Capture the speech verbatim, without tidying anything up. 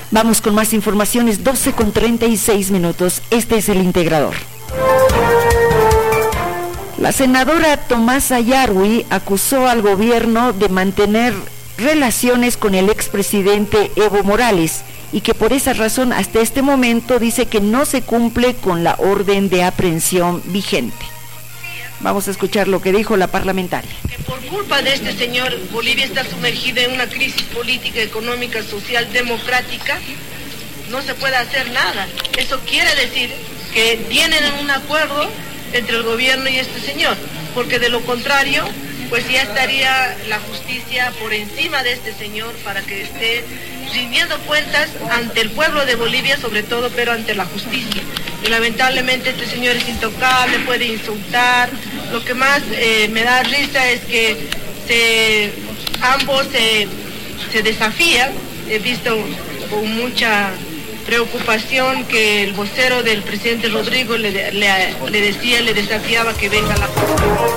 Vamos con más informaciones, doce con treinta y seis minutos. Este es el integrador. La senadora Tomasa Yarwi acusó al gobierno de mantener relaciones con el expresidente Evo Morales y que por esa razón hasta este momento dice que no se cumple con la orden de aprehensión vigente. Vamos a escuchar lo que dijo la parlamentaria. Que por culpa de este señor, Bolivia está sumergida en una crisis política, económica, social, democrática. No se puede hacer nada. Eso quiere decir que tienen un acuerdo entre el gobierno y este señor, porque de lo contrario, pues ya estaría la justicia por encima de este señor para que esté rindiendo cuentas ante el pueblo de Bolivia, sobre todo, pero ante la justicia. Y lamentablemente este señor es intocable, puede insultar. Lo que más eh, me da risa es que se, ambos se, se desafían. He visto con mucha preocupación que el vocero del presidente Rodrigo le, le, le decía, le desafiaba que venga a la